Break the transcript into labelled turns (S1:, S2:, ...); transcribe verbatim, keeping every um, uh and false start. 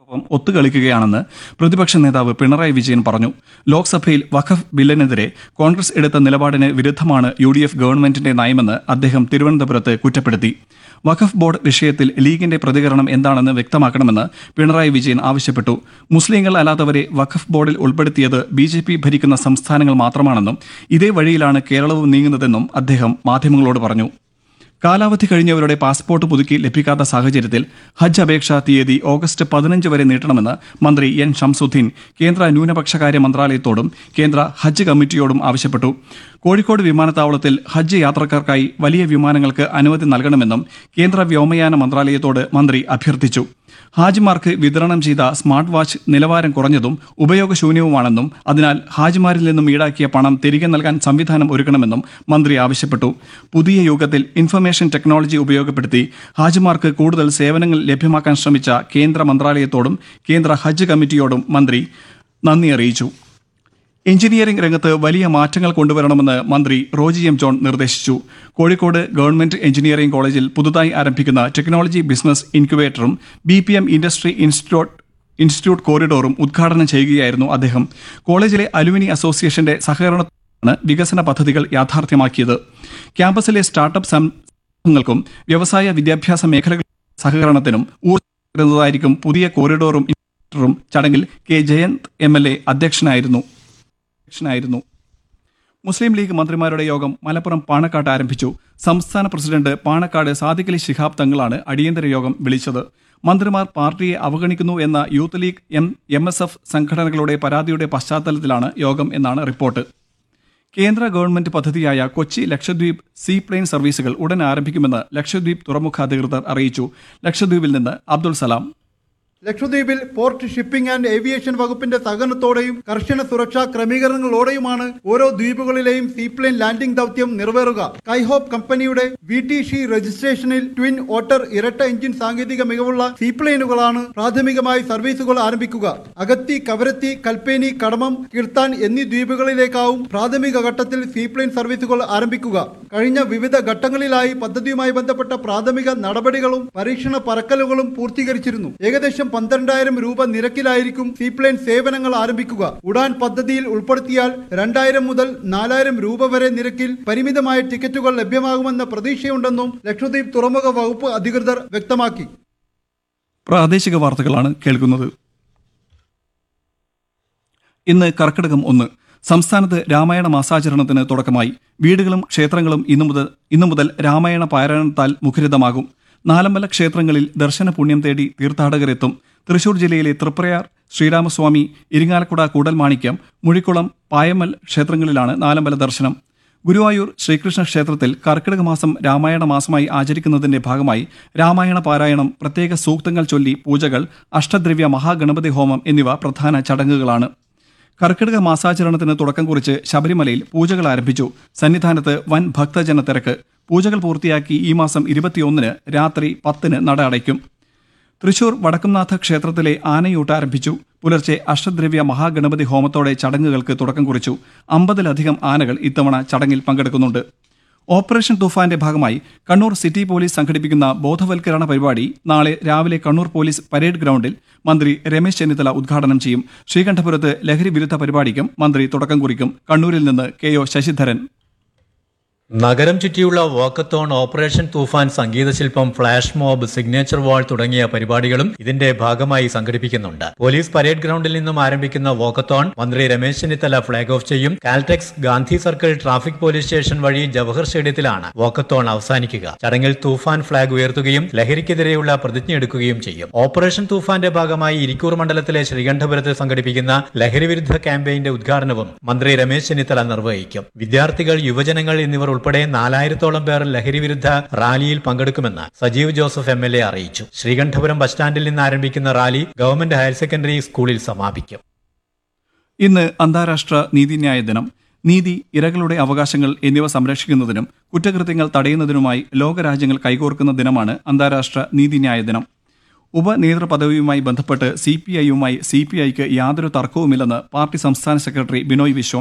S1: ൊപ്പം ഒത്തുകളിക്കുകയാണെന്ന് പ്രതിപക്ഷ നേതാവ് പിണറായി വിജയൻ പറഞ്ഞു. ലോക്സഭയിൽ വഖഫ് ബില്ലിനെതിരെ കോൺഗ്രസ് എടുത്ത നിലപാടിന് വിരുദ്ധമാണ് യു ഡി എഫ് ഗവൺമെന്റിന്റെ നയമെന്ന് അദ്ദേഹം തിരുവനന്തപുരത്ത് കുറ്റപ്പെടുത്തി. വഖഫ് ബോർഡ് വിഷയത്തിൽ ലീഗിന്റെ പ്രതികരണം എന്താണെന്ന് വ്യക്തമാക്കണമെന്ന് പിണറായി വിജയൻ ആവശ്യപ്പെട്ടു. മുസ്ലിങ്ങൾ അല്ലാത്തവരെ വഖഫ് ബോർഡിൽ ഉൾപ്പെടുത്തിയത് ബി ജെ പി ഭരിക്കുന്ന സംസ്ഥാനങ്ങൾ മാത്രമാണെന്നും ഇതേ വഴിയിലാണ് കേരളവും നീങ്ങുന്നതെന്നും അദ്ദേഹം മാധ്യമങ്ങളോട് പറഞ്ഞു. കാലാവധി കഴിഞ്ഞവരുടെ പാസ്പോർട്ട് പുതുക്കി ലഭിക്കാത്ത സാഹചര്യത്തിൽ ഹജ്ജ് അപേക്ഷാ തീയതി ഓഗസ്റ്റ് പതിനഞ്ച് വരെ നീട്ടണമെന്ന് മന്ത്രി എൻ ഷംസുദ്ദീൻ കേന്ദ്ര ന്യൂനപക്ഷകാര്യ മന്ത്രാലയത്തോടും കേന്ദ്ര ഹജ്ജ് കമ്മിറ്റിയോടും ആവശ്യപ്പെട്ടു. കോഴിക്കോട് വിമാനത്താവളത്തിൽ ഹജ്ജ് യാത്രക്കാർക്കായി വലിയ വിമാനങ്ങൾക്ക് അനുമതി നൽകണമെന്നും കേന്ദ്ര വ്യോമയാന മന്ത്രാലയത്തോട് മന്ത്രി അഭ്യർത്ഥിച്ചു. ഹാജിമാർക്ക് വിതരണം ചെയ്ത സ്മാർട്ട് വാച്ച് നിലവാരം കുറഞ്ഞതും ഉപയോഗശൂന്യവുമാണെന്നും അതിനാൽ ഹാജിമാരിൽ നിന്നും ഈടാക്കിയ പണം തിരികെ നൽകാൻ സംവിധാനം ഒരുക്കണമെന്നും മന്ത്രി ആവശ്യപ്പെട്ടു. പുതിയ യുഗത്തിൽ ഇൻഫർമേഷൻ ടെക്നോളജി ഉപയോഗപ്പെടുത്തി ഹാജിമാർക്ക് കൂടുതൽ സേവനങ്ങൾ ലഭ്യമാക്കാൻ ശ്രമിച്ച കേന്ദ്ര മന്ത്രാലയത്തോടും കേന്ദ്ര ഹജ്ജ് കമ്മിറ്റിയോടും മന്ത്രി നന്ദി അറിയിച്ചു. എഞ്ചിനീയറിംഗ് രംഗത്ത് വലിയ മാറ്റങ്ങൾ കൊണ്ടുവരണമെന്ന് മന്ത്രി റോജി എം ജോൺ നിർദ്ദേശിച്ചു. കോഴിക്കോട് ഗവൺമെന്റ് എഞ്ചിനീയറിംഗ് കോളേജിൽ പുതുതായി ആരംഭിക്കുന്ന technology business ഇൻക്യുബേറ്ററും B P M industry institute institute കോറിഡോറും ഉദ്ഘാടനം ചെയ്യുകയായിരുന്നു അദ്ദേഹം. കോളേജിലെ അലുമിനി അസോസിയേഷന്റെ സഹകരണത്തോടെയാണ് വികസന പദ്ധതികൾ യാഥാർത്ഥ്യമാക്കിയത്. ക്യാമ്പസിലെ സ്റ്റാർട്ടപ്പ് സംരംഭങ്ങൾക്കും വ്യവസായ വിദ്യാഭ്യാസ മേഖലകളുടെ സഹകരണത്തിനും ഊർജ്ജം പുതിയ കോറിഡോറും ഇൻക്യുബേറ്ററും. ചടങ്ങിൽ K Jayant M L A അധ്യക്ഷനായിരുന്നു. ായിരുന്നു മുസ്ലിം ലീഗ് മന്ത്രിമാരുടെ യോഗം മലപ്പുറം പാണക്കാട്ട് ആരംഭിച്ചു. സംസ്ഥാന പ്രസിഡന്റ് പാണക്കാട് സാദിഖലി ശിഹാബ് തങ്ങളാണ് അടിയന്തര യോഗം വിളിച്ചത്. മന്ത്രിമാർ പാർട്ടിയെ അവഗണിക്കുന്നു എന്ന youth league M M S F സംഘടനകളുടെ പരാതിയുടെ പശ്ചാത്തലത്തിലാണ് യോഗം എന്നാണ് റിപ്പോർട്ട്. കേന്ദ്ര ഗവൺമെന്റ് പദ്ധതിയായ കൊച്ചി ലക്ഷദ്വീപ് സീ പ്ലെയിൻ സർവീസുകൾ ഉടൻ ആരംഭിക്കുമെന്ന് ലക്ഷദ്വീപ് തുറമുഖ അധികൃതർ അറിയിച്ചു. ലക്ഷദ്വീപിൽ നിന്ന് അബ്ദുൾ സലാം.
S2: ലക്ഷദ്വീപിൽ പോർട്ട് ഷിപ്പിംഗ് ആൻഡ് ഏവിയേഷൻ വകുപ്പിന്റെ സഹകരണത്തോടെയും കർശന സുരക്ഷാ ക്രമീകരണങ്ങളോടെയുമാണ് ഓരോ ദ്വീപുകളിലെയും സീപ്ലെയിൻ ലാൻഡിംഗ് ദൌത്യം നിറവേറുക. കൈഹോപ്പ് കമ്പനിയുടെ വി ടി ഷി രജിസ്ട്രേഷനിൽ ട്വിൻ ഓട്ടർ ഇരട്ട എഞ്ചിൻ സാങ്കേതിക മികവുള്ള സീപ്ലെയിനുകളാണ് പ്രാഥമികമായി സർവീസുകൾ ആരംഭിക്കുക. അഗത്തി, കവരത്തി, കൽപ്പേനി, കടമം, കിർത്താൻ എന്നീ ദ്വീപുകളിലേക്കാവും പ്രാഥമിക ഘട്ടത്തിൽ സീപ്ലെയിൻ സർവീസുകൾ ആരംഭിക്കുക. കഴിഞ്ഞ വിവിധ ഘട്ടങ്ങളിലായി പദ്ധതിയുമായി ബന്ധപ്പെട്ട പ്രാഥമിക നടപടികളും പരീക്ഷണ പറക്കലുകളും പൂർത്തീകരിച്ചിരുന്നു. ഏകദേശം പന്ത്രണ്ടായിരം രൂപ നിരക്കിലായിരിക്കും സീപ്ലെയിൻ സേവനങ്ങൾ ആരംഭിക്കുക. ഉഡാൻ പദ്ധതിയിൽ ഉൾപ്പെടുത്തിയാൽ രണ്ടായിരം മുതൽ നാലായിരം രൂപ വരെ നിരക്കിൽ പരിമിതമായ ടിക്കറ്റുകൾ ലഭ്യമാകുമെന്ന പ്രതീക്ഷയുണ്ടെന്നും ലക്ഷദ്വീപ് തുറമുഖ വകുപ്പ് അധികൃതർ വ്യക്തമാക്കി.
S1: പ്രാദേശിക വാർത്തകളാണ് കേൾക്കുന്നത്. ഇന്ന് കർക്കിടകം ഒന്ന്. സംസ്ഥാനത്ത് രാമായണ മാസാചരണത്തിന് തുടക്കമായി. വീടുകളും ക്ഷേത്രങ്ങളും ഇന്നു മുതൽ ഇന്നു മുതൽ രാമായണ പാരായണത്താൽ മുഖരിതമാകും. നാലമ്പല ക്ഷേത്രങ്ങളിൽ ദർശന പുണ്യം തേടി തീർത്ഥാടകരെത്തും. തൃശൂർ ജില്ലയിലെ തൃപ്രയാർ, ശ്രീരാമസ്വാമി, ഇരിങ്ങാലക്കുട കൂടൽമാണിക്യം, മുഴിക്കുളം, പായമ്മൽ ക്ഷേത്രങ്ങളിലാണ് നാലമ്പല ദർശനം. ഗുരുവായൂർ ശ്രീകൃഷ്ണ ക്ഷേത്രത്തിൽ കർക്കിടക മാസം രാമായണ മാസമായി ആചരിക്കുന്നതിന്റെ ഭാഗമായി രാമായണ പാരായണം, പ്രത്യേക സൂക്തങ്ങൾ ചൊല്ലി പൂജകൾ, അഷ്ടദ്രവ്യ മഹാഗണപതി ഹോമം എന്നിവ പ്രധാന ചടങ്ങുകളാണ്. കർക്കിടക മാസാചരണത്തിന് തുടക്കം കുറിച്ച് ശബരിമലയിൽ പൂജകൾ ആരംഭിച്ചു. സന്നിധാനത്ത് വൻ ഭക്തജന തിരക്ക്. പൂജകൾ പൂർത്തിയാക്കി ഈ മാസം ഇരുപത്തിയൊന്നിന് രാത്രി പത്തിന് നട അടയ്ക്കും. തൃശൂർ വടക്കുംനാഥ ക്ഷേത്രത്തിലെ ആനയൂട്ട് ആരംഭിച്ചു. പുലർച്ചെ അഷ്ടദ്രവ്യ മഹാഗണപതി ഹോമത്തോടെ ചടങ്ങുകൾക്ക് തുടക്കം കുറിച്ചു. അമ്പതിലധികം ആനകൾ ഇത്തവണ ചടങ്ങിൽ പങ്കെടുക്കുന്നുണ്ട്. ഓപ്പറേഷൻ തൂഫാന്റെ ഭാഗമായി കണ്ണൂർ സിറ്റി പോലീസ് സംഘടിപ്പിക്കുന്ന ബോധവൽക്കരണ പരിപാടി നാളെ രാവിലെ കണ്ണൂർ പോലീസ് പരേഡ് ഗ്രൗണ്ടിൽ മന്ത്രി രമേശ് ചെന്നിത്തല ഉദ്ഘാടനം ചെയ്യും. ശ്രീകണ്ഠപുരത്ത് ലഹരി വിരുദ്ധ പരിപാടിക്കും മന്ത്രി തുടക്കം കുറിക്കും. കണ്ണൂരിൽ നിന്ന് കെ ഒ ശശിധരൻ.
S3: നഗരം ചുറ്റിയുള്ള വാക്കത്തോൺ, ഓപ്പറേഷൻ തൂഫാൻ, സംഗീതശില്പം, ഫ്ളാഷ് മോബ്, സിഗ്നേച്ചർ വാൾ തുടങ്ങിയ പരിപാടികളും ഇതിന്റെ ഭാഗമായി സംഘടിപ്പിക്കുന്നുണ്ട്. പോലീസ് പരേഡ് ഗ്രൗണ്ടിൽ നിന്നും ആരംഭിക്കുന്ന വാക്കത്തോൺ മന്ത്രി രമേശ് ചെന്നിത്തല ഫ്ളാഗ് ഓഫ് ചെയ്യും. Caltex, Gandhi circle, traffic police station വഴി ജവഹർ സ്റ്റേഡിയത്തിലാണ് വാക്കത്തോൺ അവസാനിക്കുക. ചടങ്ങിൽ തൂഫാൻ ഫ്ളാഗ് ഉയർത്തുകയും ലഹരിക്കെതിരെയുള്ള പ്രതിജ്ഞയെടുക്കുകയും ചെയ്യും. ഓപ്പറേഷൻ തൂഫാന്റെ ഭാഗമായി ഇരിക്കൂർ മണ്ഡലത്തിലെ ശ്രീകണ്ഠപുരത്ത് സംഘടിപ്പിക്കുന്ന ലഹരി വിരുദ്ധ ക്യാമ്പയിന്റെ ഉദ്ഘാടനവും മന്ത്രി രമേശ് ചെന്നിത്തല നിർവഹിക്കും. വിദ്യാർത്ഥികൾ, യുവജനങ്ങൾ എന്നിവർ ഉൾപ്പെടെ നാലായിരത്തോളം പേർ ലഹരി വിരുദ്ധ റാലിയിൽ പങ്കെടുക്കുമെന്ന് Sajeev Joseph M L A അറിയിച്ചു. ശ്രീകണ്ഠപുരം ബസ് സ്റ്റാൻഡിൽ നിന്ന് ആരംഭിക്കുന്ന റാലി ഗവൺമെന്റ് ഹയർ സെക്കൻഡറി സ്കൂളിൽ സമാപിക്കും.
S1: ഇന്ന് അന്താരാഷ്ട്ര നീതിന്യായ ദിനം. നീതി, ഇരകളുടെ അവകാശങ്ങൾ എന്നിവ സംരക്ഷിക്കുന്നതിനും കുറ്റകൃത്യങ്ങൾ തടയുന്നതിനുമായി ലോകരാജ്യങ്ങൾ കൈകോർക്കുന്ന ദിനമാണ് അന്താരാഷ്ട്ര നീതിന്യായ ദിനം. ഉപനേതൃ പദവിയുമായി ബന്ധപ്പെട്ട് സി പി ഐയുമായി സി പി ഐക്ക് യാതൊരു തർക്കവുമില്ലെന്ന് പാർട്ടി സംസ്ഥാന സെക്രട്ടറി ബിനോയ് വിശ്വം.